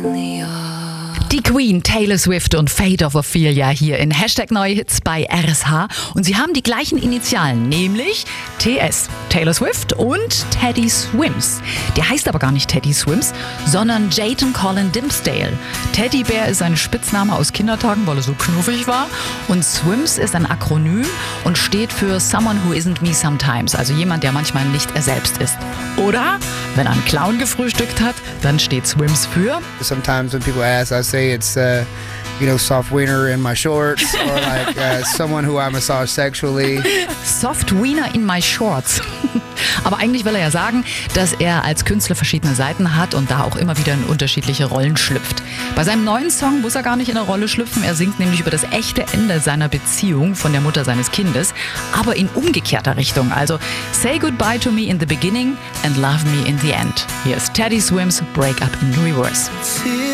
Die Queen, Taylor Swift und Fate of Ophelia hier in Hashtag Neue Hits bei RSH. Und sie haben die gleichen Initialen, nämlich TS. Taylor Swift und Teddy Swims. Der heißt aber gar nicht Teddy Swims, sondern Jayden Colin Dimmesdale. Teddybär ist ein Spitzname aus Kindertagen, weil er so knuffig war. Und Swims ist ein Akronym und steht für Someone Who Isn't Me Sometimes. Also jemand, der manchmal nicht er selbst ist. Oder, wenn ein Clown gefrühstückt hat, dann steht Swims für... Sometimes when people ask, I say it's, soft wiener in my shorts or like someone who I massage sexually. Soft wiener in my shorts. Aber eigentlich will er ja sagen, dass er als Künstler verschiedene Seiten hat und da auch immer wieder in unterschiedliche Rollen schlüpft. Bei seinem neuen Song muss er gar nicht in eine Rolle schlüpfen. Er singt nämlich über das echte Ende seiner Beziehung von der Mutter seines Kindes, aber in umgekehrter Richtung. Also say goodbye to me in the beginning and love me in the end. Hier ist Teddy Swims Break Up in Reverse.